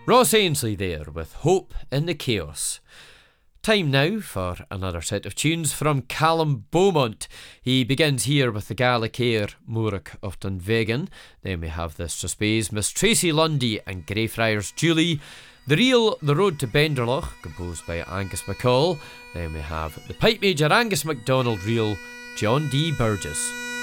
Ross Ainsley there with Hope in the Chaos. Time now for another set of tunes from Callum Beaumont. He begins here with the Gaelic air Múrach of Dunvegan. Then we have the Strathspeys, Miss Tracy Lundy and Greyfriars Julie. The reel The Road to Benderloch, composed by Angus MacColl. Then we have the Pipe Major Angus MacDonald reel John D. Burgess.